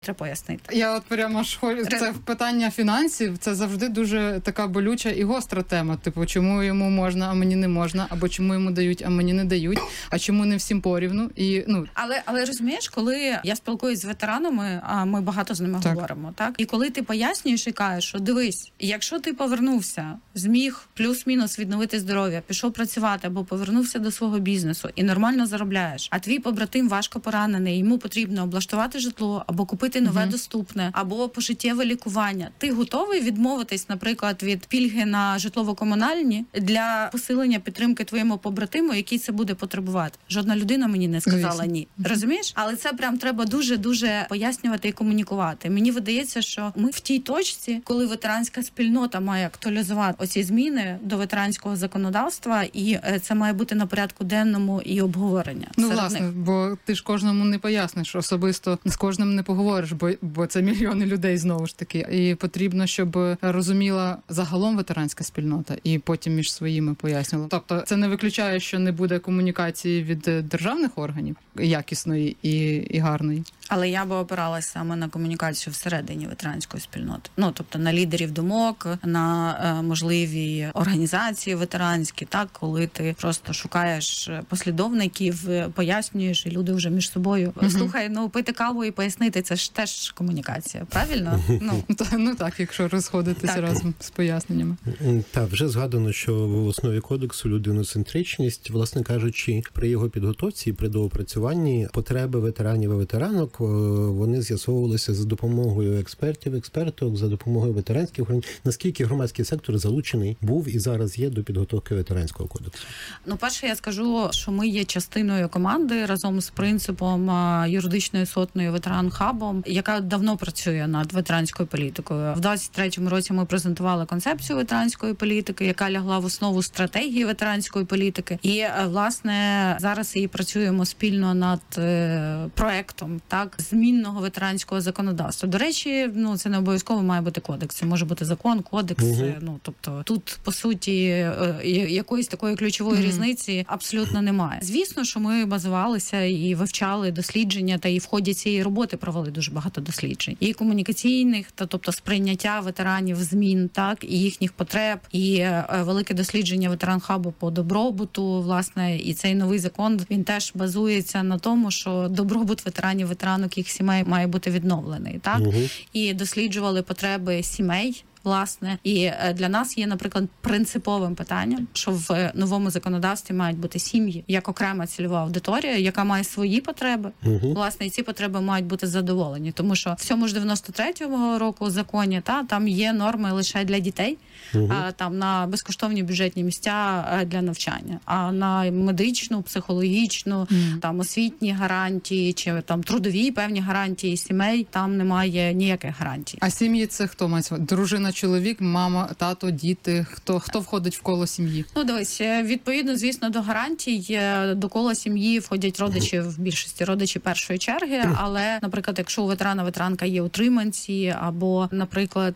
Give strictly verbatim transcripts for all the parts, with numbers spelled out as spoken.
треба пояснити. Я от прямо ж хочу, це питання фінансів, це завжди дуже така болюча і гостра тема. Типу, чому йому можна, а мені не можна, або чому йому дають, а мені не дають, а чому не всім порівну. І, ну... Але, але розумієш, коли я спілкуюсь з ветеранами, а ми багато з ними так. говоримо, так? І коли ти пояснюєш і кажеш, що дивись, якщо ти повернувся, зміг плюс-мінус відновити здоров'я, пішов працювати або повернувся до свого бізнесу і нормально заробляєш, а твій побратим важко поранений, йому потрібно облаштувати житло або купити нове mm-hmm. доступне, або пожиттєве лікування. Ти готовий відмовитись, наприклад, від пільги на житлово-комунальні для посилення підтримки твоєму побратиму, який це буде потребувати? Жодна людина мені не сказала ні. Mm-hmm. Розумієш? Але це прям треба дуже-дуже пояснювати і комунікувати. Мені видається, що ми в тій точці, коли ветеранська спільнота має актуалізувати оці зміни до ветеранського законодавства, і це має бути на порядку денному і обговорення. Ну, власне, них. Бо ти ж кожному не поясниш, особисто з кожним не поговориш, бо, бо це мільйони людей знову ж таки. І потрібно, щоб розуміла загалом ветеранська спільнота і потім між своїми пояснювала. Тобто це не виключає, що не буде комунікації від державних органів якісної і, і гарної. Але я би опиралася саме на комунікацію всередині ветеранської спільноти. Ну, тобто на лідерів думок, на е, можливі організації ветеранські, так, коли ти просто шукаєш послідовників, пояснюєш, і люди вже між собою. Mm-hmm. Слухай, ну, пити каву і пояснити, це ж теж комунікація, правильно? Ну, ну так, якщо розходитися так. разом з поясненнями. Так, вже згадано, що в основі кодексу людиноцентричність, власне кажучи, при його підготовці і при доопрацюванні потреби ветеранів і ветеранок вони з'ясовувалися за допомогою експертів, експерток, за допомогою ветеранських організацій. Наскільки громадський сектор залучений був і зараз є до підготовки ветеранського кодексу? Ну, перше, я скажу, що ми є частиною команди разом з принципом юридичної сотної ветеран-хабом, яка давно працює над ветеранською політикою. В двадцять третьому році ми презентували концепцію ветеранської політики, яка лягла в основу стратегії ветеранської політики. І, власне, зараз її працюємо спільно над проектом, так, змінного ветеранського законодавства. До речі, ну, це не обов'язково має бути кодекс. Це може бути закон, кодекс. Угу. Ну, тобто тут, по суті, якоїсь такої ключової угу. різниці абсолютно немає. Звісно, що ми базувалися і вивчали дослідження, та і в ході цієї роботи провели дуже багато досліджень. І комунікаційних, та, тобто сприйняття ветеранів змін, так, і їхніх потреб, і велике дослідження ветеран-хабу по добробуту, власне, і цей новий закон, він теж базується на тому, що добробут ветеранів, ветеранок, їх сімей має бути відновлений, так? Угу. І досліджували потреби сімей, власне. І для нас є, наприклад, принциповим питанням, що в новому законодавстві мають бути сім'ї як окрема цільова аудиторія, яка має свої потреби. Угу. Власне, і ці потреби мають бути задоволені. Тому що в цьому ж дев'яносто третьому року законі, та, там є норми лише для дітей, угу. а, там на безкоштовні бюджетні місця для навчання. А на медичну, психологічну, угу. там освітні гарантії, чи там трудові певні гарантії сімей, там немає ніяких гарантій. А сім'ї це хто має? Дружина, чоловік, мама, тато, діти, хто хто входить в коло сім'ї? Ну, дивись, відповідно, звісно, до гарантій, до кола сім'ї входять родичі, в більшості родичі першої черги, але, наприклад, якщо у ветерана, ветеранка є утриманці, або, наприклад,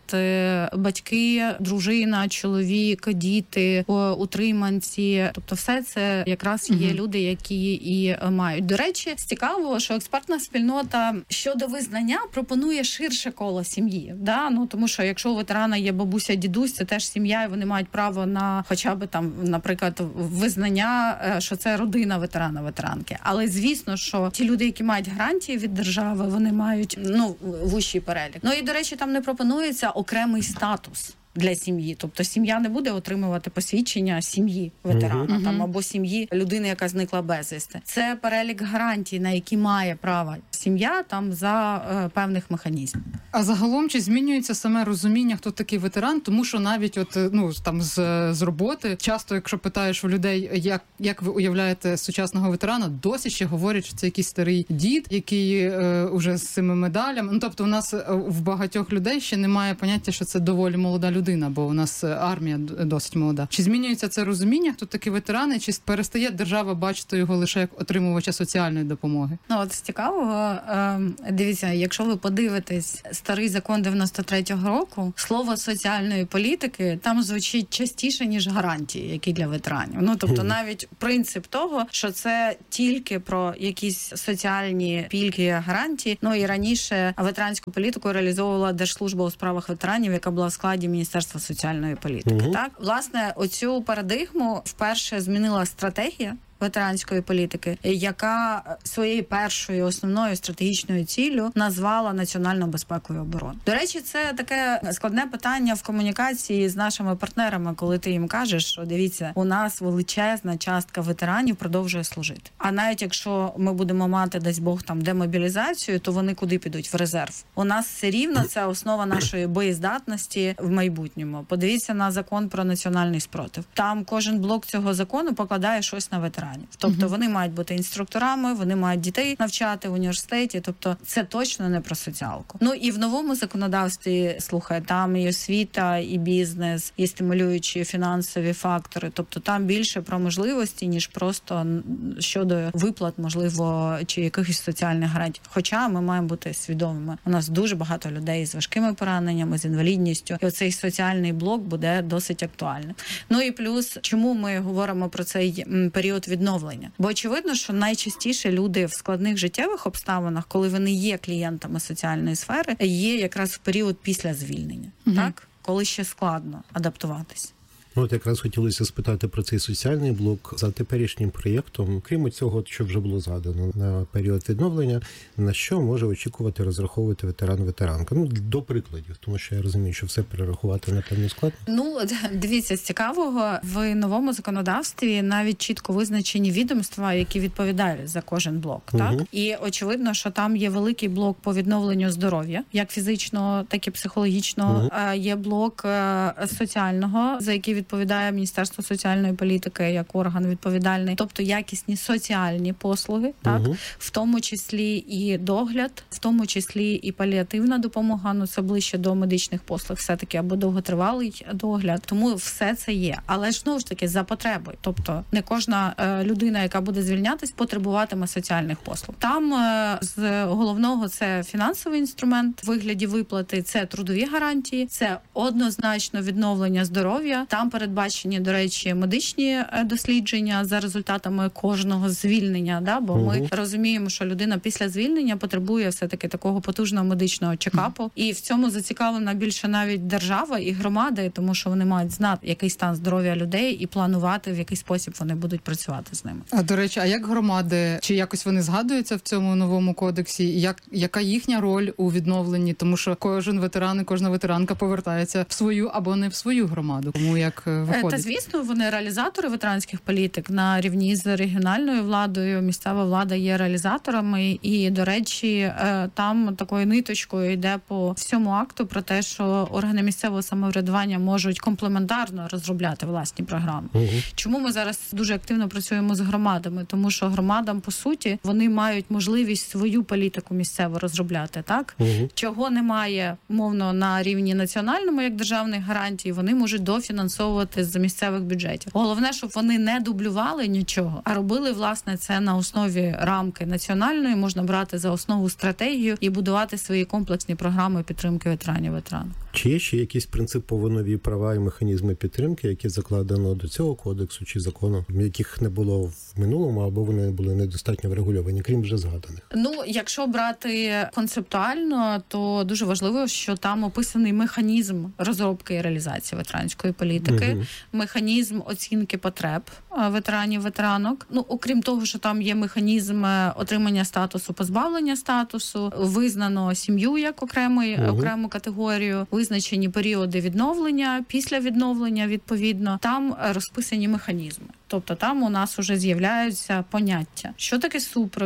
батьки, дружина, чоловік, діти, утриманці, тобто все це якраз є угу. люди, які і мають. До речі, цікаво, що експертна спільнота щодо визнання пропонує ширше коло сім'ї, да? Ну, тому що якщо у ветерана є бабуся, дідусь, це теж сім'я, і вони мають право на хоча б там, наприклад, визнання, що це родина ветерана, ветеранки. Але звісно, що ті люди, які мають гарантії від держави, вони мають, ну, вищий перелік. Ну і, до речі, там не пропонується окремий статус для сім'ї. Тобто сім'я не буде отримувати посвідчення сім'ї ветерана, uh-huh. там, або сім'ї людини, яка зникла безвісти. Це перелік гарантій, на які має право сім'я там за е, певних механізмів. А загалом чи змінюється саме розуміння, хто такий ветеран? Тому що навіть от, ну, там з, з роботи, часто, якщо питаєш у людей, як, як ви уявляєте сучасного ветерана, досі ще говорять, що це якийсь старий дід, який е, уже з цими медалями. Ну, тобто у нас в багатьох людей ще немає поняття, що це доволі молода людина. людина, бо у нас армія досить молода. Чи змінюється це розуміння, хто такі ветерани, чи перестає держава бачити його лише як отримувача соціальної допомоги? Ну, от з цікавого, дивіться, якщо ви подивитесь старий закон дев'яносто третього року, слово соціальної політики там звучить частіше, ніж гарантії, які для ветеранів. Ну, тобто навіть принцип того, що це тільки про якісь соціальні пільги, гарантії. Ну і раніше ветеранську політику реалізовувала Держслужба у справах ветеранів, яка була в складі Міністерства соціальної політики. Угу. Так, власне, оцю парадигму вперше змінила стратегія ветеранської політики, яка своєю першою основною стратегічною ціллю назвала національну безпеку і оборону. До речі, це таке складне питання в комунікації з нашими партнерами, коли ти їм кажеш, що дивіться, у нас величезна частка ветеранів продовжує служити. А навіть якщо ми будемо мати, дасть Бог, там демобілізацію, то вони куди підуть? В резерв. У нас все рівно це основа нашої боєздатності в майбутньому. Подивіться на закон про національний спротив. Там кожен блок цього закону покладає щось на ветеранів. Тобто вони мають бути інструкторами, вони мають дітей навчати в університеті, тобто це точно не про соціалку. Ну і в новому законодавстві, слухай, там і освіта, і бізнес, і стимулюючі фінансові фактори, тобто там більше про можливості, ніж просто щодо виплат, можливо, чи якихось соціальних гарантій. Хоча ми маємо бути свідомими. У нас дуже багато людей з важкими пораненнями, з інвалідністю, і оцей соціальний блок буде досить актуальним. Ну і плюс, чому ми говоримо про цей період відновлення? Бо очевидно, що найчастіше люди в складних життєвих обставинах, коли вони є клієнтами соціальної сфери, є якраз в період після звільнення, угу. так? Коли ще складно адаптуватись. Ну, от якраз хотілося спитати про цей соціальний блок за теперішнім проєктом. Крім цього, що вже було згадано на період відновлення, на що може очікувати, розраховувати ветеран-ветеранка? Ну, до прикладів, тому що я розумію, що все перерахувати, напевно, складно. Ну, дивіться, з цікавого, в новому законодавстві навіть чітко визначені відомства, які відповідають за кожен блок, угу. так? І очевидно, що там є великий блок по відновленню здоров'я, як фізичного, так і психологічного. Угу. Є блок соціального, за який відповідає Міністерство соціальної політики як орган відповідальний, тобто якісні соціальні послуги, так, угу. в тому числі і догляд, в тому числі і паліативна допомога, ну це ближче до медичних послуг, все-таки, або довготривалий догляд, тому все це є. Але ж, знову ж таки, за потребою, тобто не кожна е, людина, яка буде звільнятись, потребуватиме соціальних послуг. Там е, з головного це фінансовий інструмент в вигляді виплати, це трудові гарантії, це однозначно відновлення здоров'я, там передбачені, до речі, медичні дослідження за результатами кожного звільнення, да, бо угу. ми розуміємо, що людина після звільнення потребує все-таки такого потужного медичного чекапу, угу. і в цьому зацікавлена більше навіть держава і громади, тому що вони мають знати, який стан здоров'я людей і планувати, в який спосіб вони будуть працювати з ними. А, до речі, а як громади, чи якось вони згадуються в цьому новому кодексі? Як, яка їхня роль у відновленні? Тому що кожен ветеран і кожна ветеранка повертається в свою або не в свою громаду. Тому як виходить? Та, звісно, вони реалізатори ветеранських політик на рівні з регіональною владою. Місцева влада є реалізаторами. І, до речі, там такою ниточкою йде по всьому акту про те, що органи місцевого самоврядування можуть комплементарно розробляти власні програми. Угу. Чому ми зараз дуже активно працюємо з громадами? Тому що громадам, по суті, вони мають можливість свою політику місцево розробляти, так? Угу. Чого немає, мовно, на рівні національному, як державних гарантій, вони можуть дофінансовувати з місцевих бюджетів. Головне, щоб вони не дублювали нічого, а робили, власне, це на основі рамки національної, можна брати за основу стратегію і будувати свої комплексні програми підтримки ветеранів ветеранок. Чи є ще якісь принципово нові права і механізми підтримки, які закладено до цього кодексу чи закону, яких не було в минулому, або вони були недостатньо врегульовані, крім вже згаданих? Ну, якщо брати концептуально, то дуже важливо, що там описаний механізм розробки і реалізації ветеранської політики, угу. механізм оцінки потреб ветеранів, ветеранок. Ну, окрім того, що там є механізм отримання статусу, позбавлення статусу, визнано сім'ю як окремий, угу. окрему категорію, визначені періоди відновлення, після відновлення, відповідно, там розписані механізми. Тобто там у нас вже з'являються поняття. Що таке супровід?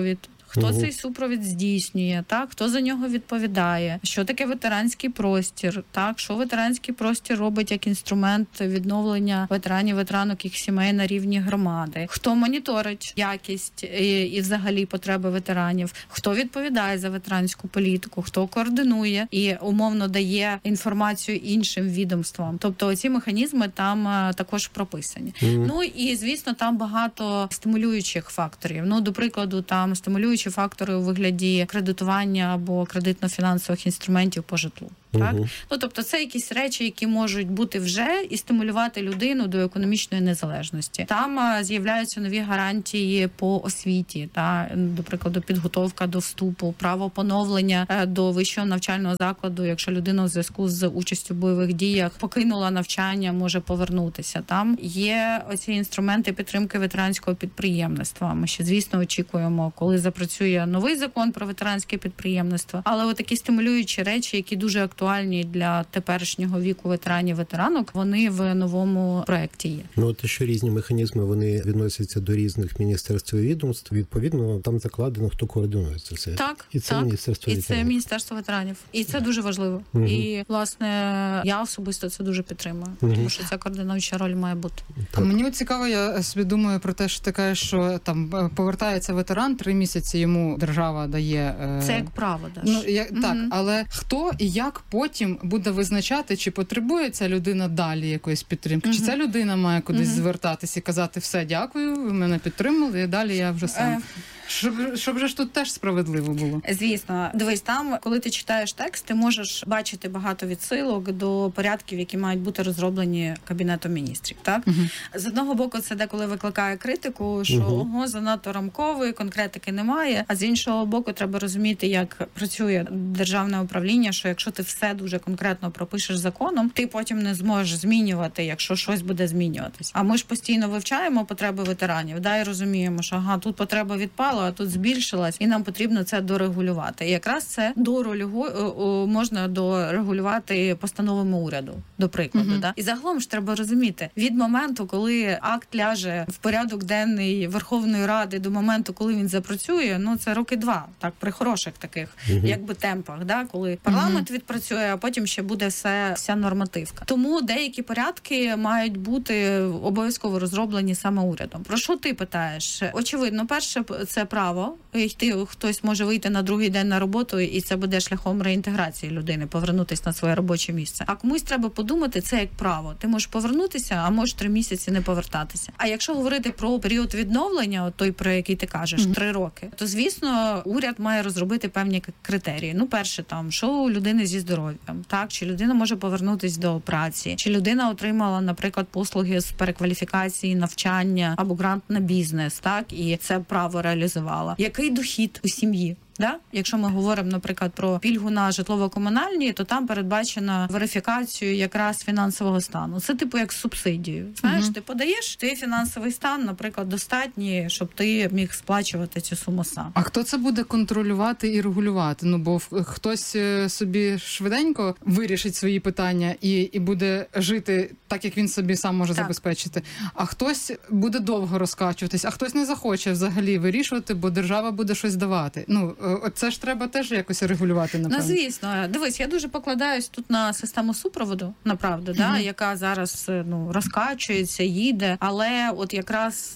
хто угу. цей супровід здійснює, так, хто за нього відповідає, що таке ветеранський простір, так, що ветеранський простір робить як інструмент відновлення ветеранів, ветеранок, їх сімей на рівні громади, хто моніторить якість і, і взагалі потреби ветеранів, хто відповідає за ветеранську політику, хто координує і умовно дає інформацію іншим відомствам. Тобто ці механізми там а, також прописані. Mm. Ну і, звісно, там багато стимулюючих факторів. Ну, до прикладу, там стимулюючі фактори у вигляді кредитування або кредитно-фінансових інструментів по житлу. Так? Uh-huh. Ну, тобто це якісь речі, які можуть бути вже і стимулювати людину до економічної незалежності. Там а, з'являються нові гарантії по освіті, та, до прикладу, підготовка до вступу, право поновлення а, до вищого навчального закладу, якщо людина у зв'язку з участю в бойових діях покинула навчання, може повернутися. Там є оці інструменти підтримки ветеранського підприємництва. Ми ще, звісно, очікуємо, коли запрацює новий закон про ветеранське підприємництво. Але отакі стимулюючі речі, які дуже актуальні актуальні для теперішнього віку ветеранів, ветеранок, вони в новому проєкті є. Ну, те, що різні механізми, вони відносяться до різних міністерств і відомств, відповідно, там закладено, хто координує це все. Так, і це так. Міністерство і ветеранів. це Міністерство ветеранів. І це дуже важливо. Угу. І, власне, я особисто це дуже підтримую, угу. тому що ця координуюча роль має бути. А мені цікаво, я собі думаю про те, що ти кажеш, що там повертається ветеран, три місяці йому держава дає... Це як право, Даш. Ну, я, угу. Так, але хто і як потім буде визначати, чи потребує ця людина далі якоїсь підтримки, uh-huh. чи ця людина має кудись uh-huh. звертатися і казати, все, дякую, ви мене підтримали, і далі я вже сам. Uh-huh. Щоб, щоб же ж тут теж справедливо було. Звісно. Дивись, там, коли ти читаєш текст, ти можеш бачити багато відсилок до порядків, які мають бути розроблені Кабінетом міністрів. Так? Uh-huh. З одного боку, це деколи викликає критику, що uh-huh. ого, занадто рамковий, конкретики немає, а з іншого боку, треба розуміти, як працює державне управління, що якщо ти все дуже конкретно пропишеш законом, ти потім не зможеш змінювати, якщо щось буде змінюватись. А ми ж постійно вивчаємо потреби ветеранів, да, і розуміємо, що ага, тут потреба відпала, а тут збільшилась, і нам потрібно це дорегулювати. І якраз це дорегулю... можна дорегулювати постановами уряду, до прикладу. Uh-huh. Да? І загалом ж треба розуміти, від моменту, коли акт ляже в порядок денний Верховної Ради, до моменту, коли він запрацює, ну це роки два, так, при хороших таких, uh-huh. якби темпах, да? Коли парламент uh-huh. відпрацює, а потім ще буде все, вся нормативка. Тому деякі порядки мають бути обов'язково розроблені саме урядом. Про що ти питаєш? Очевидно, перше, це право. Йти, хтось може вийти на другий день на роботу, і це буде шляхом реінтеграції людини, повернутися на своє робоче місце. А комусь треба подумати, це як право. Ти можеш повернутися, а можеш три місяці не повертатися. А якщо говорити про період відновлення, от той, про який ти кажеш, mm-hmm. три роки, то, звісно, уряд має розробити певні критерії. Ну, перше, там, що у людини зі здоров'ям, так? Чи людина може повернутися до праці, чи людина отримала, наприклад, послуги з перекваліфікації, навчання або грант на бізнес, так? І це право реалізувала. Який дохід у сім'ї? Да? Якщо ми говоримо, наприклад, про пільгу на житлово-комунальні, то там передбачено верифікацію якраз фінансового стану. Це типу як субсидію. Знаєш, угу. ти подаєш, твій фінансовий стан, наприклад, достатній, щоб ти міг сплачувати цю суму сам. А хто це буде контролювати і регулювати? Ну, бо хтось собі швиденько вирішить свої питання і, і буде жити так, як він собі сам може так. забезпечити. А хтось буде довго розкачуватись, а хтось не захоче взагалі вирішувати, бо держава буде щось давати. Ну, це ж треба теж якось регулювати, напевно. Ну, звісно. Дивись, я дуже покладаюсь тут на систему супроводу, направду, mm-hmm. да, яка зараз ну, розкачується, їде, але от якраз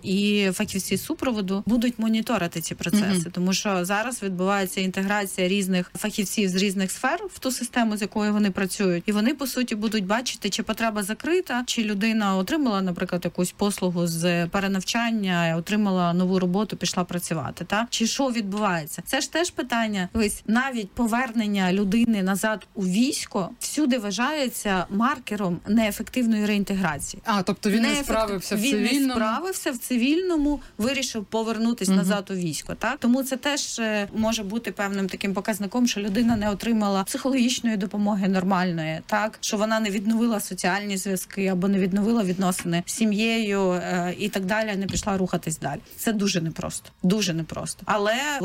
і фахівці супроводу будуть моніторити ці процеси, mm-hmm. тому що зараз відбувається інтеграція різних фахівців з різних сфер в ту систему, з якою вони працюють, і вони, по суті, будуть бачити, чи потреба закрита, чи людина отримала, наприклад, якусь послугу з перенавчання, отримала нову роботу, пішла працювати, та? Чи що відбувається? Це ж теж питання. Ось навіть повернення людини назад у військо всюди вважається маркером неефективної реінтеграції. А, тобто він Неефект... не справився в він цивільному? Він не справився в цивільному, вирішив повернутися угу. назад у військо. Так? Тому це теж може бути певним таким показником, що людина не отримала психологічної допомоги нормальної, так? Що вона не відновила соціальні зв'язки або не відновила відносини з сім'єю е- і так далі, не пішла рухатись далі. Це дуже непросто. Дуже непросто. Але, власне,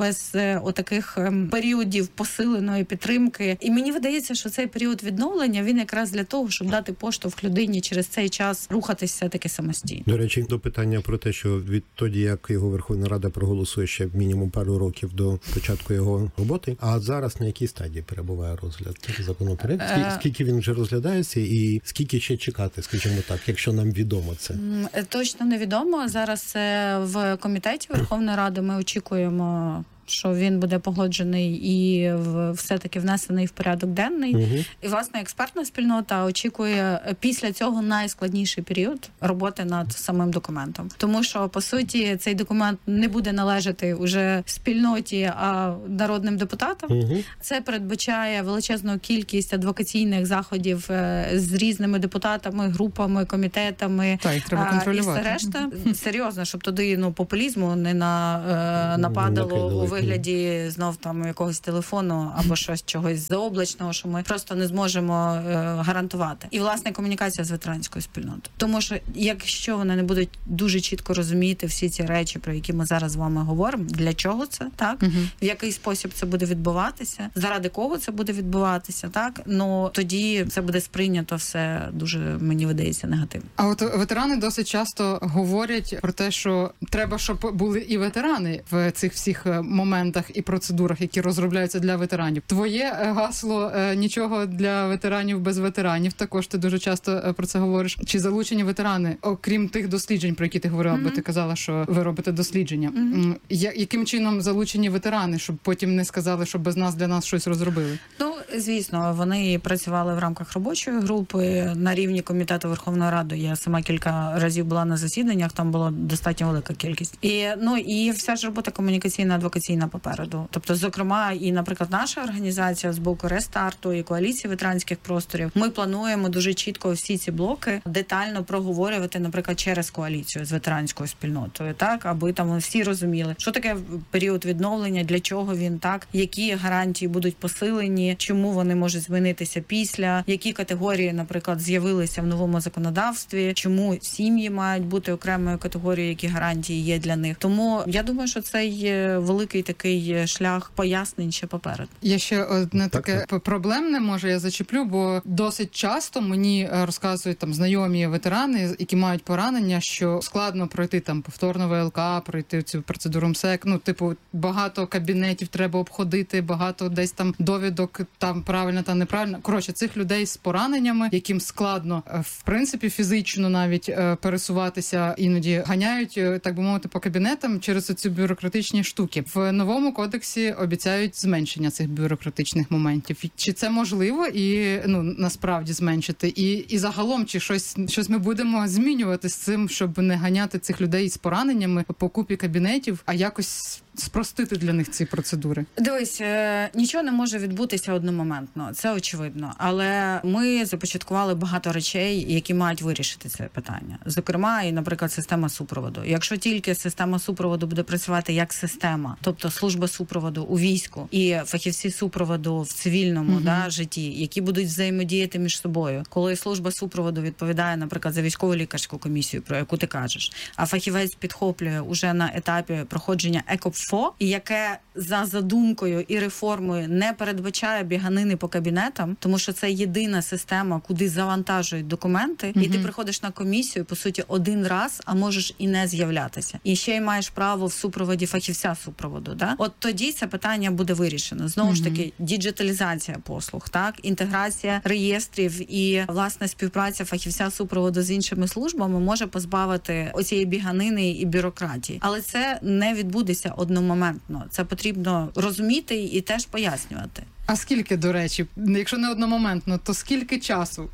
без отаких періодів посиленої підтримки. І мені видається, що цей період відновлення, він якраз для того, щоб дати поштовх людині через цей час рухатися таки самостійно. До речі, до питання про те, що відтоді, як його Верховна Рада проголосує ще мінімум пару років до початку його роботи, а зараз на якій стадії перебуває розгляд законопроекту? Скільки, скільки він вже розглядається і скільки ще чекати, скажімо так, якщо нам відомо це? Точно невідомо. Зараз в комітеті Верховної Ради ми очікуємо, що він буде погоджений і все-таки внесений в порядок денний. Угу. І, власне, експертна спільнота очікує після цього найскладніший період роботи над самим документом. Тому що, по суті, цей документ не буде належати уже спільноті, а народним депутатам. Угу. Це передбачає величезну кількість адвокаційних заходів з різними депутатами, групами, комітетами. Так, їх треба контролювати. І все решта. Серйозно, щоб туди ну, популізму не на, нападало у вигляді знов там якогось телефону або щось чогось заоблачного, що ми просто не зможемо е, гарантувати. І, власне, комунікація з ветеранською спільнотою. Тому що, якщо вони не будуть дуже чітко розуміти всі ці речі, про які ми зараз з вами говоримо, для чого це, так? Uh-huh. В який спосіб це буде відбуватися, заради кого це буде відбуватися, так? Ну, тоді це буде сприйнято все дуже, мені видається, негативно. А от ветерани досить часто говорять про те, що треба, щоб були і ветерани в цих всіх моментах і процедурах, які розробляються для ветеранів. Твоє гасло «Нічого для ветеранів без ветеранів», також ти дуже часто про це говориш. Чи залучені ветерани, окрім тих досліджень, про які ти говорила, mm-hmm. бо ти казала, що ви робите дослідження. Mm-hmm. Я, яким чином залучені ветерани, щоб потім не сказали, що без нас для нас щось розробили? Ну, звісно, вони працювали в рамках робочої групи на рівні комітету Верховної Ради. Я сама кілька разів була на засіданнях, там була достатньо велика кількість. І, ну, і вся ж робота комунікаційна, адвокаційна попереду. Тобто, зокрема, і, наприклад, наша організація з боку Рестарту і коаліції ветеранських просторів, ми плануємо дуже чітко всі ці блоки детально проговорювати, наприклад, через коаліцію з ветеранською спільнотою, так, аби там всі розуміли, що таке період відновлення, для чого він, так, які гарантії будуть посилені, чому вони можуть змінитися після, які категорії, наприклад, з'явилися в новому законодавстві, чому сім'ї мають бути окремою категорією, які гарантії є для них. Тому я думаю, що це є великий такий шлях пояснень ще попереду. Я ще одне таке так. проблемне, може, я зачеплю, бо досить часто мені розказують там знайомі ветерани, які мають поранення, що складно пройти там повторно ВЛК, пройти цю процедуру МСЕК. Ну, типу, багато кабінетів треба обходити, багато десь там довідок, там правильно та неправильно. Коротше, цих людей з пораненнями, яким складно, в принципі, фізично навіть пересуватися, іноді ганяють, так би мовити, по кабінетам через ці бюрократичні штуки. В новому кодексі обіцяють зменшення цих бюрократичних моментів. Чи це можливо і, ну, насправді зменшити? І, і загалом, чи щось, щось ми будемо змінювати з цим, щоб не ганяти цих людей з пораненнями по купі кабінетів, а якось спростити для них ці процедури? Дивись, нічого не може відбутися одномоментно, це очевидно. Але ми започаткували багато речей, які мають вирішити це питання. Зокрема, і, наприклад, система супроводу. Якщо тільки система супроводу буде працювати як система, тобто служба супроводу у війську і фахівці супроводу в цивільному mm-hmm. да, житті, які будуть взаємодіяти між собою. Коли служба супроводу відповідає, наприклад, за військово-лікарську комісію, про яку ти кажеш, а фахівець підхоплює уже на етапі проходження ЕКОПФО, яке за задумкою і реформою не передбачає біганини по кабінетам, тому що це єдина система, куди завантажують документи, mm-hmm. і ти приходиш на комісію, по суті, один раз, а можеш і не з'являтися. І ще й маєш право в супроводі фахівця супроводу. Да? От тоді це питання буде вирішено. Знову mm-hmm. ж таки, діджиталізація послуг, так, інтеграція реєстрів і, власне, співпраця фахівця супроводу з іншими службами може позбавити оцієї біганини і бюрократії. Але це не відбудеться одномоментно. Це потрібно розуміти і теж пояснювати. А скільки, до речі, якщо не одномоментно, то скільки часу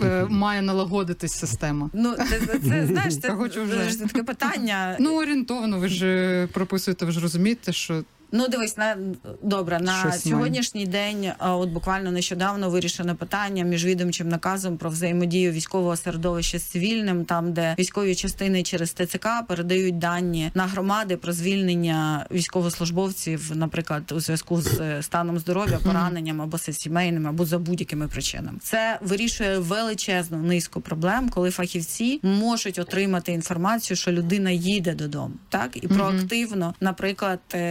має налагодитись система? Ну, це, це знаєш, це, це, це таке питання. Ну, орієнтовно, ви ж прописуєте, ви ж розумієте, що... Ну, дивись, на добре, на Щось сьогоднішній має. день, от буквально нещодавно вирішено питання міжвідомчим наказом про взаємодію військового середовища з цивільним, там, де військові частини через ТЦК передають дані на громади про звільнення військовослужбовців, наприклад, у зв'язку з станом здоров'я, пораненням або з сімейними, або за будь-якими причинами. Це вирішує величезну низку проблем, коли фахівці можуть отримати інформацію, що людина їде додому, так? І проактивно, наприклад, зв'язку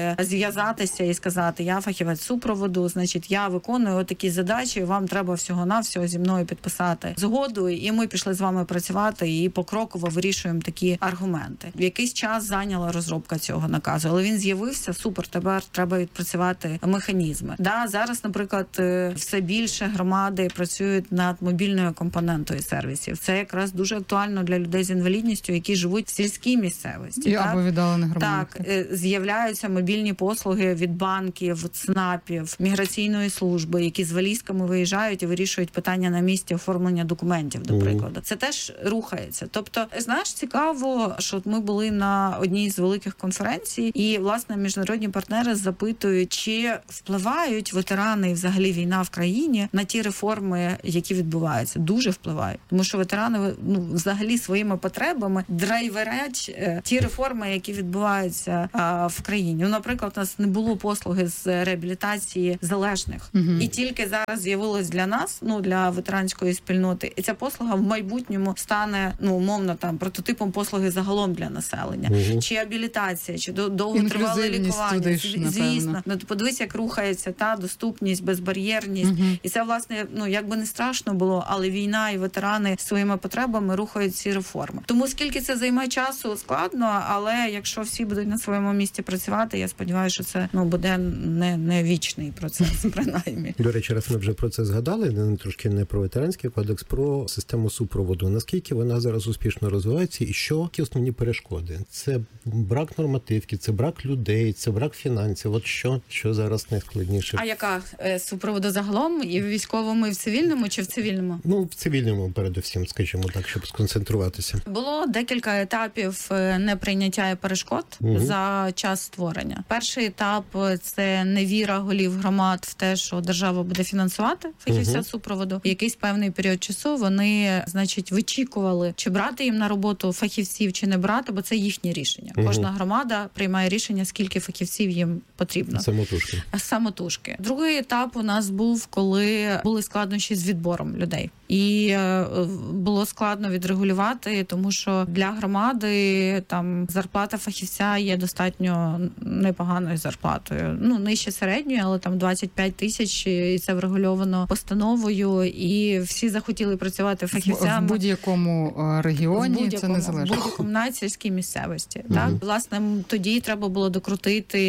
прив'язатися і сказати, я фахівець супроводу, значить, я виконую такі задачі, вам треба всього-навсього зі мною підписати згоду, і ми пішли з вами працювати і покроково вирішуємо такі аргументи. В якийсь час зайняла розробка цього наказу, але він з'явився, супер, тепер треба відпрацювати механізми. Да, зараз, наприклад, все більше громади працюють над мобільною компонентою сервісів. Це якраз дуже актуально для людей з інвалідністю, які живуть в сільській місцевості. І або віддалених громадах. Так, з'являються мобільні послуги від банків, ЦНАПів, міграційної служби, які з валізками виїжджають і вирішують питання на місці оформлення документів, до прикладу. Це теж рухається. Тобто, знаєш, цікаво, що ми були на одній з великих конференцій, і, власне, міжнародні партнери запитують, чи впливають ветерани і взагалі війна в країні на ті реформи, які відбуваються. Дуже впливають. Тому що ветерани, ну, взагалі своїми потребами драйверять е, ті реформи, які відбуваються а, в країні. Ну, наприклад, у нас не було послуги з реабілітації залежних. Угу. І тільки зараз з'явилось для нас, ну, для ветеранської спільноти, і ця послуга в майбутньому стане, ну, умовно, там, прототипом послуги загалом для населення. Угу. Чи абілітація, чи довготривале лікування. Туди ж, звісно. Ну, подивись, як рухається та доступність, безбар'єрність. Угу. І це, власне, ну, як би не страшно було, але війна і ветерани своїми потребами рухають ці реформи. Тому скільки це займе часу, складно, але якщо всі будуть на своєму місці працювати, я сподіваюся, що це, ну, буде не, не вічний процес, принаймні. До речі, раз ми вже про це згадали, трошки не про ветеранський кодекс, про систему супроводу. Наскільки вона зараз успішно розвивається і що які основні перешкоди? Це брак нормативки, це брак людей, це брак фінансів. От що, що зараз найскладніше? А яка е, супроводу загалом? І в військовому, і в цивільному, чи в цивільному? Ну, в цивільному, передусім, скажімо так, щоб сконцентруватися. Було декілька етапів неприйняття і перешкод угу. за час створення. Перший етап – це невіра голів громад в те, що держава буде фінансувати фахівця угу. супроводу. В якийсь певний період часу вони, значить, вичікували, чи брати їм на роботу фахівців, чи не брати, бо це їхнє рішення. Угу. Кожна громада приймає рішення, скільки фахівців їм потрібно. Самотужки. Самотужки. Другий етап у нас був, коли були складнощі з відбором людей. І було складно відрегулювати, тому що для громади там зарплата фахівця є достатньо непоганою зарплатою. Ну, нижче середньої, але там двадцять п'ять тисяч, і це врегульовано постановою, і всі захотіли працювати фахівцями. В будь-якому регіоні, в будь-якому, це не залежить. В будь-якому навіть сільській місцевості. Uh-huh. Так? Власне, тоді треба було докрутити,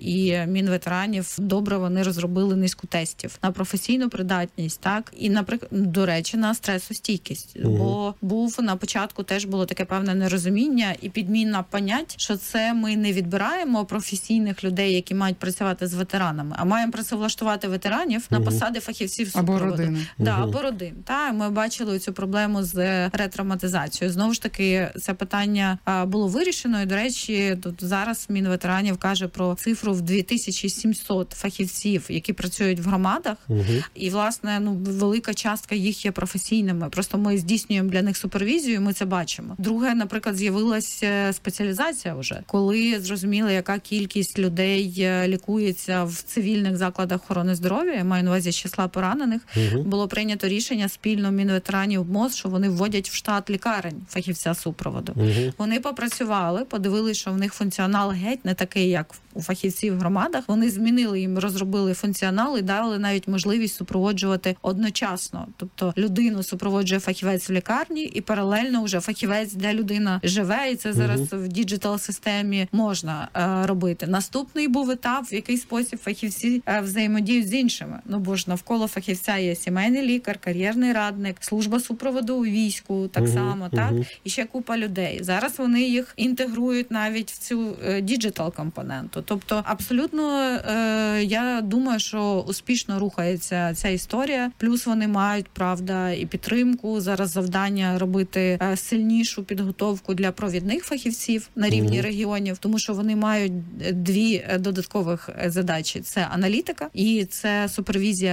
і Мінветеранів добре вони розробили низку тестів на професійну придатність, так? І, наприклад, до речі, на стресостійкість. Uh-huh. Бо був на початку теж було таке певне нерозуміння і підмінна понять, що це ми не відбираємо професійних людей, які мають працювати з ветеранами, а маємо працевлаштувати ветеранів uh-huh. на посади фахівців супроводу. Або родини. Да, uh-huh. або родин. Та, ми бачили цю проблему з ретравматизацією. Знову ж таки, це питання було вирішено, і, до речі, тут зараз Мінветеранів каже про цифру в дві тисячі сімсот фахівців, які працюють в громадах, uh-huh. і, власне, ну, велика частка їх є професійними. Просто ми здійснюємо для них супервізію, і ми це бачимо. Друге, наприклад, з'явилася спеціалізація вже, коли зрозуміли, яка кількість людей лікується в цивільних закладах охорони здоров'я, я маю на увазі з числа поранених, uh-huh. було прийнято рішення спільно Мінветеранів МОЗ, що вони вводять в штат лікарень фахівця супроводу. Uh-huh. Вони попрацювали, подивилися, що в них функціонал геть не такий, як у фахівців в громадах. Вони змінили їм, розробили функціонал і дали навіть можливість супроводжувати одночасно. Тобто людину супроводжує фахівець в лікарні і паралельно вже фахівець, де людина живе, і це зараз uh-huh. в діджитал-системі можна е, робити. Наступний був етап, в який спосіб фахівці е, взаємодіють з іншими. Ну, бо ж навколо фахівця є сімейний лікар, кар'єрний радник, служба супроводу у війську, так uh-huh. само, так? Uh-huh. І ще купа людей. Зараз вони їх інтегрують навіть в цю е, діджитал-компоненту. Тобто, абсолютно, е, я думаю, що успішно рухається ця історія. Плюс вони мають, правда, і підтримку. Зараз завдання робити е, сильнішу підготовку для провідних фахівців на рівні mm-hmm. регіонів, тому що вони мають дві додаткових задачі. Це аналітика і це супервізія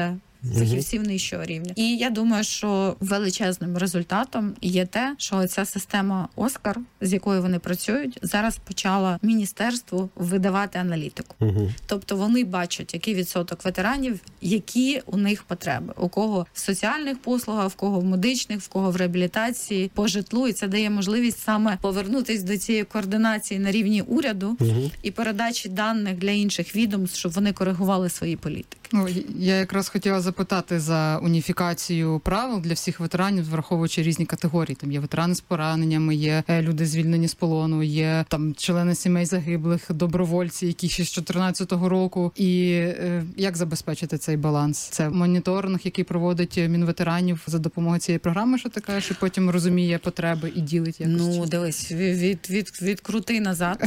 фахівців нижчого рівня. І я думаю, що величезним результатом є те, що ця система Оскар, з якою вони працюють, зараз почала міністерству видавати аналітику. Угу. Тобто вони бачать, який відсоток ветеранів, які у них потреби. У кого в соціальних послугах, в кого в медичних, в кого в реабілітації, по житлу. І це дає можливість саме повернутися до цієї координації на рівні уряду угу. і передачі даних для інших відомств, щоб вони коригували свої політики. Ну, я якраз хотіла запитати за уніфікацію правил для всіх ветеранів, враховуючи різні категорії. Там є ветерани з пораненнями, є люди звільнені з полону, є там члени сімей загиблих, добровольці, які ще з чотирнадцятого року. І е, як забезпечити цей баланс? Це моніторинг, який проводить Мінветеранів за допомогою цієї програми, що ти кажеш, і потім розуміє потреби і ділить якось? Ну, дивись, від, від, відкрути назад.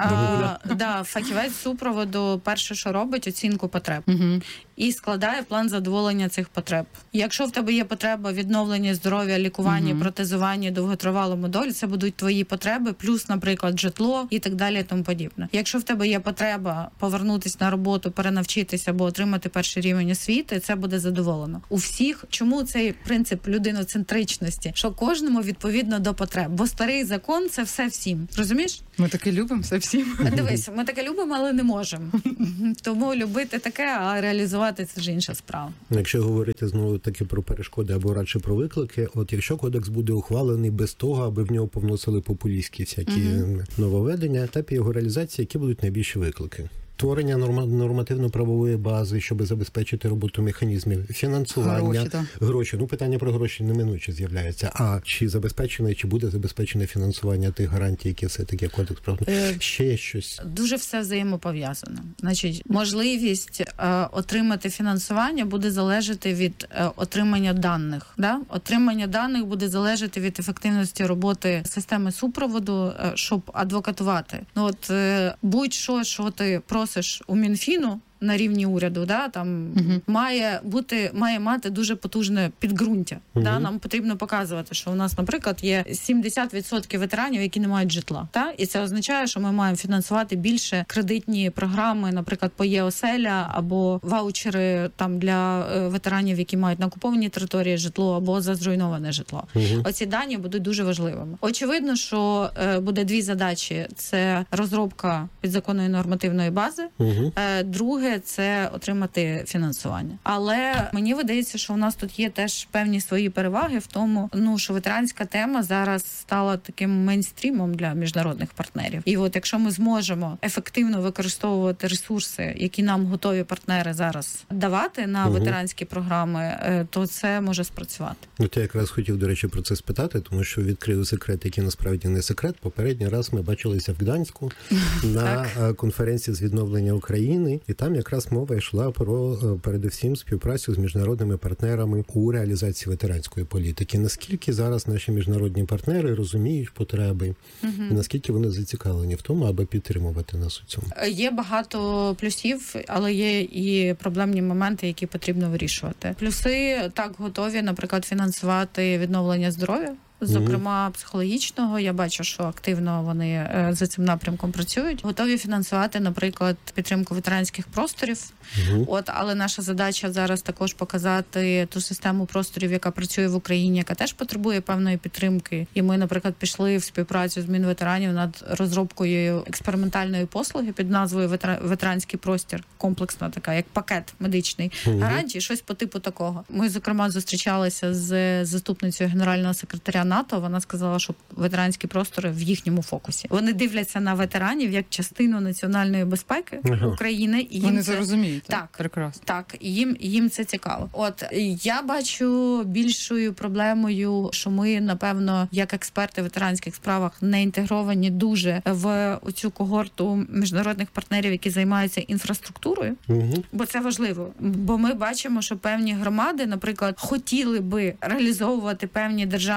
а, да, фахівець супроводу перше, що робить, оцінку потреб. Угу. І складає план задоволення цих потреб. Якщо в тебе є потреба відновлення здоров'я, лікування, uh-huh. протезування, довготривалому долі, це будуть твої потреби, плюс, наприклад, житло і так далі, і тому подібне. Якщо в тебе є потреба повернутися на роботу, перенавчитися або отримати перший рівень освіти, це буде задоволено. У всіх, чому цей принцип людиноцентричності? Що кожному відповідно до потреб. Бо старий закон – це все всім. Розумієш? Ми таки любимо все всім. Дивись, ми таке любимо, але не можемо. Тому любити таке, а реалізувати – це ж інша справа. Якщо говорити знову таки про перешкоди або радше про виклики, от якщо кодекс буде ухвалений без того, аби в нього повносили популістські всякі uh-huh. нововведення, етапі його реалізації, які будуть найбільші виклики? Створення нормативно-правової бази, щоб забезпечити роботу механізмів, фінансування, гроші, гроші. Ну, питання про гроші неминуче з'являється. А чи забезпечене, чи буде забезпечене фінансування тих гарантій, які все-таки кодекс про е, ще щось? Дуже все взаємопов'язано. Значить, можливість е, отримати фінансування буде залежати від е, отримання даних. Да? Отримання даних буде залежати від ефективності роботи системи супроводу, е, щоб адвокатувати. Ну, от е, будь-що, що ти просиш у Мінфіну на рівні уряду, да, там uh-huh. має бути, має мати дуже потужне підґрунтя. Uh-huh. Да, нам потрібно показувати, що у нас, наприклад, є сімдесят відсотків ветеранів, які не мають житла. Та? І це означає, що ми маємо фінансувати більше кредитні програми, наприклад, по ЄОселя або ваучери там для ветеранів, які мають на окупованій території житло або за зруйноване житло. Uh-huh. Оці дані будуть дуже важливими. Очевидно, що е, буде дві задачі. Це розробка підзаконної нормативної бази. Uh-huh. Е, друге, це отримати фінансування. Але мені видається, що у нас тут є теж певні свої переваги в тому, ну, що ветеранська тема зараз стала таким мейнстрімом для міжнародних партнерів. І от якщо ми зможемо ефективно використовувати ресурси, які нам готові партнери зараз давати на угу. ветеранські програми, то це може спрацювати. Ну, я якраз хотів, до речі, про це спитати, тому що відкрили секрет, який насправді не секрет. Попередній раз ми бачилися в Гданську на конференції з відновлення України, і там якраз мова йшла про, передусім, співпрацю з міжнародними партнерами у реалізації ветеранської політики. Наскільки зараз наші міжнародні партнери розуміють потреби, угу. і наскільки вони зацікавлені в тому, аби підтримувати нас у цьому? Є багато плюсів, але є і проблемні моменти, які потрібно вирішувати. Плюси так готові, наприклад, фінансувати відновлення здоров'я. Зокрема, психологічного. Я бачу, що активно вони за цим напрямком працюють. Готові фінансувати, наприклад, підтримку ветеранських просторів. Uh-huh. От, але наша задача зараз також показати ту систему просторів, яка працює в Україні, яка теж потребує певної підтримки. І ми, наприклад, пішли в співпрацю з Мінветеранів над розробкою експериментальної послуги під назвою «Ветеранський простір». Комплексна така, як пакет медичний uh-huh. гарантій, щось по типу такого. Ми, зокрема, зустрічалися з заступницею генерального секретаря НАТО, вона сказала, що ветеранські простори в їхньому фокусі. Вони дивляться на ветеранів як частину національної безпеки ага. України. І їм Вони це зрозуміють. Так, прекрасно. Так, і їм, їм це цікаво. От, я бачу більшою проблемою, що ми, напевно, як експерти в ветеранських справах не інтегровані дуже в оцю когорту міжнародних партнерів, які займаються інфраструктурою. Угу. Бо це важливо. Бо ми бачимо, що певні громади, наприклад, хотіли би реалізовувати певні державні програми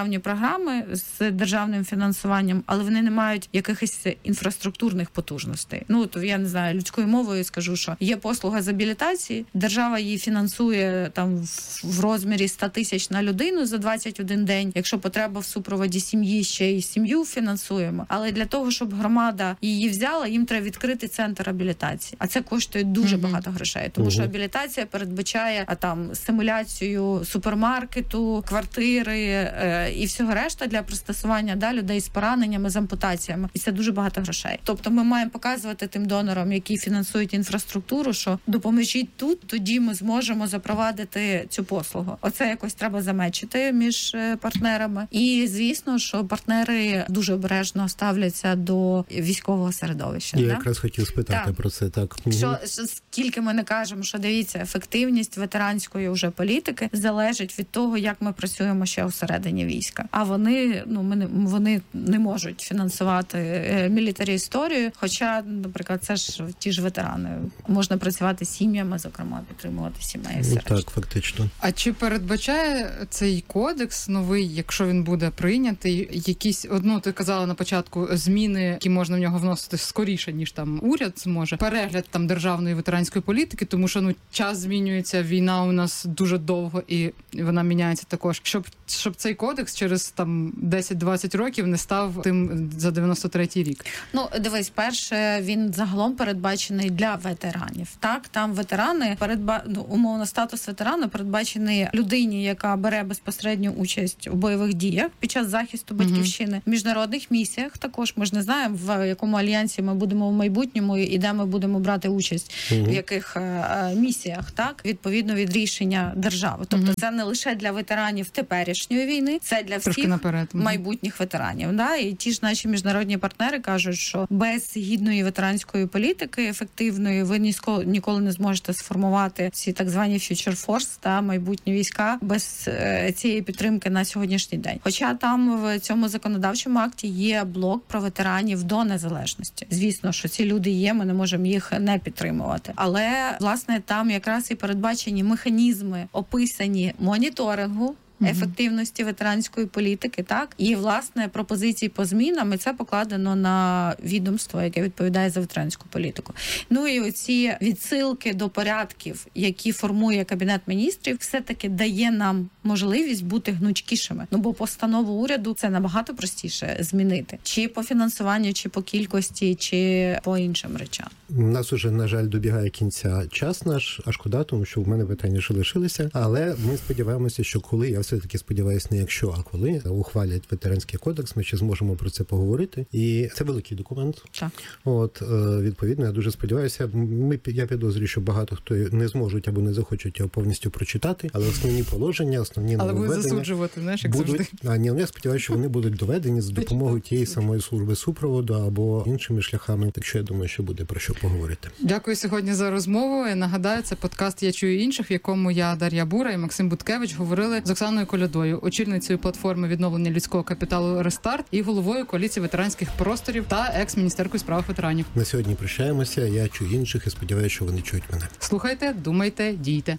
програми з державним фінансуванням, але вони не мають якихось інфраструктурних потужностей. Ну, то я не знаю, людською мовою скажу, що є послуга з абілітації, держава її фінансує там в розмірі сто тисяч на людину за двадцять один день. Якщо потреба в супроводі сім'ї, ще й сім'ю фінансуємо. Але для того, щоб громада її взяла, їм треба відкрити центр абілітації. А це коштує дуже mm-hmm. багато грошей, тому mm-hmm. що абілітація передбачає а там симуляцію супермаркету, квартири е, і всього решта для пристосування да, людей з пораненнями, з ампутаціями. І це дуже багато грошей. Тобто ми маємо показувати тим донорам, які фінансують інфраструктуру, що допоможіть тут, тоді ми зможемо запровадити цю послугу. Оце якось треба замечити між партнерами. І, звісно, що партнери дуже обережно ставляться до військового середовища. Я да? якраз хотів спитати так. про це. Так. Що, що скільки ми не кажемо, що дивіться, ефективність ветеранської вже політики залежить від того, як ми працюємо ще всередині війська. А вони, ну, ми не, вони не можуть фінансувати мілітарі історію, хоча, наприклад, це ж ті ж ветерани. Можна працювати з сім'ями, зокрема, підтримувати сімей. Ну, так, фактично. А чи передбачає цей кодекс новий, якщо він буде прийнятий, якісь, одну ти казала на початку, зміни, які можна в нього вносити скоріше, ніж там уряд зможе, перегляд там державної ветеранської політики, тому що, ну, час змінюється, війна у нас дуже довго і вона міняється також. Щоб, щоб цей кодекс через там десять-двадцять років не став тим за дев'яносто третій рік. Ну, дивись, перше, він загалом передбачений для ветеранів. Так, там ветерани, передба... ну, умовно, статус ветерана передбачений людині, яка бере безпосередню участь у бойових діях під час захисту батьківщини. Mm-hmm. В міжнародних місіях також ми ж не знаємо, в якому альянсі ми будемо в майбутньому і де ми будемо брати участь, mm-hmm. в яких е- місіях, так, відповідно від рішення держави. Тобто mm-hmm. це не лише для ветеранів теперішньої війни, це для всіх наперед. майбутніх ветеранів. Да? І ті ж наші міжнародні партнери кажуть, що без гідної ветеранської політики ефективної ви ніколи не зможете сформувати ці так звані future force та майбутні війська без е, цієї підтримки на сьогоднішній день. Хоча там в цьому законодавчому акті є блок про ветеранів до незалежності. Звісно, що ці люди є, ми не можемо їх не підтримувати. Але, власне, там якраз і передбачені механізми, описані моніторингу ефективності ветеранської політики, так, і, власне, пропозиції по змінам, і це покладено на відомство, яке відповідає за ветеранську політику. Ну і оці відсилки до порядків, які формує Кабінет міністрів, все-таки дає нам можливість бути гнучкішими. Ну, бо постанову уряду це набагато простіше змінити. Чи по фінансуванню, чи по кількості, чи по іншим речам. У нас уже, на жаль, добігає кінця час наш, а шкода, тому що в мене питання ще лишилися, але ми сподіваємося, що коли, я все-таки сподіваюся, не якщо, а коли ухвалять ветеранський кодекс, ми ще зможемо про це поговорити. І це великий документ. Так. От, відповідно, я дуже сподіваюся, ми, я підозрюю, що багато хто не зможуть або не захочуть його повністю прочитати, але основні положення, основні але нововведення... будуть засуджувати, знаєш, як будуть, завжди. А, ні, я сподіваюся, що вони будуть доведені з допомогою тієї самої служби супроводу або іншими шляхами. Так що я думаю, що буде про що поговорити. Дякую сьогодні за розмову. Я нагадаю, це подкаст «Я чую інших», в якому я, Дар'я Бура і Максим Буткевич говорили з Оксаною Колядою, очільницею платформи відновлення людського капіталу «Рестарт» і головою коаліції ветеранських просторів та екс-міністеркою справ ветеранів. На сьогодні прощаємося. Я чую інших і сподіваюся, що вони чують мене. Слухайте, думайте, дійте.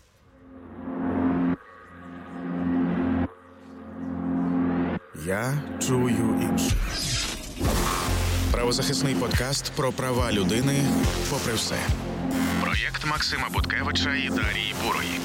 Я чую інших. Правозахисний подкаст про права людини попри все. Проєкт Максима Буткевича і Дар'ї Бурої.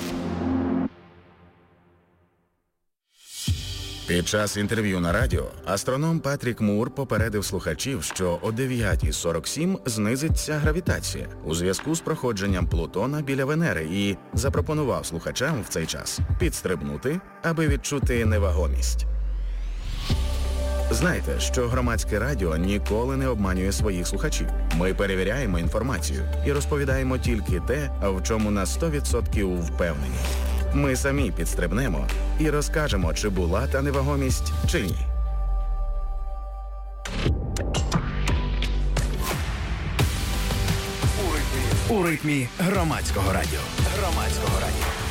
Під час інтерв'ю на радіо астроном Патрік Мур попередив слухачів, що о дев'ята сорок сім знизиться гравітація у зв'язку з проходженням Плутона біля Венери і запропонував слухачам в цей час підстрибнути, аби відчути невагомість. Знайте, що громадське радіо ніколи не обманює своїх слухачів. Ми перевіряємо інформацію і розповідаємо тільки те, в чому на сто відсотків впевнені. Ми самі підстрибнемо і розкажемо, чи була та невагомість, чи ні. У ритмі громадського радіо. Громадського радіо.